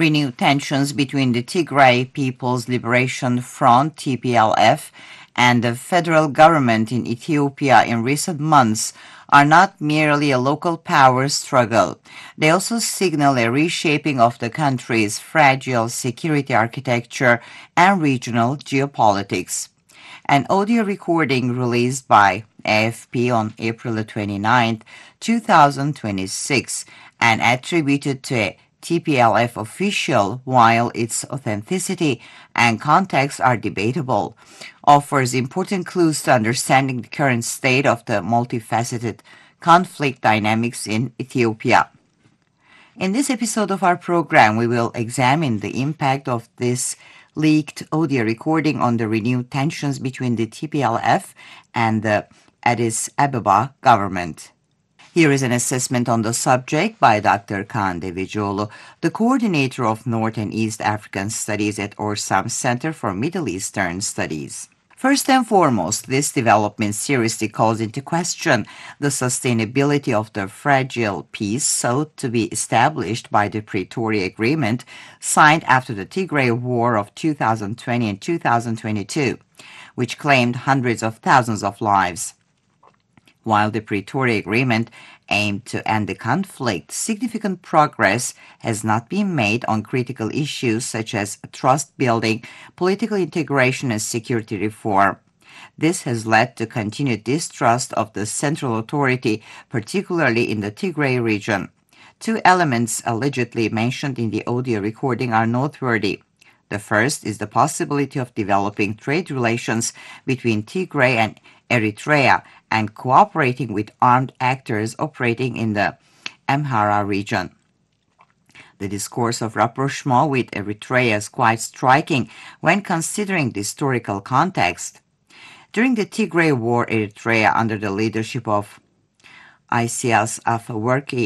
Renewed tensions between the Tigray People's Liberation Front (TPLF) and the federal government in Ethiopia in recent months are not merely a local power struggle. They also signal a reshaping of the country's fragile security architecture and regional geopolitics. An audio recording released by AFP on April 29, 2026, and attributed to a TPLF official, while its authenticity and context are debatable, offers important clues to understanding the current state of the multifaceted conflict dynamics in Ethiopia. In this episode of our program, we will examine the impact of this leaked audio recording on the renewed tensions between the TPLF and the Addis Ababa government. Here is an assessment on the subject by Dr. Kaan Devecioğlu, the coordinator of North and East African Studies at Orsam Center for Middle Eastern Studies. First and foremost, this development seriously calls into question the sustainability of the fragile peace sought to be established by the Pretoria Agreement signed after the Tigray War of 2020 and 2022, which claimed hundreds of thousands of lives. While the Pretoria Agreement aimed to end the conflict, significant progress has not been made on critical issues such as trust building, political integration, and security reform. This has led to continued distrust of the central authority, particularly in the Tigray region. Two elements allegedly mentioned in the audio recording are noteworthy. The first is the possibility of developing trade relations between Tigray and Eritrea and cooperating with armed actors operating in the Amhara region. The discourse of rapprochement with Eritrea is quite striking when considering the historical context. During the Tigray War, Eritrea, under the leadership of Isaias Afwerki,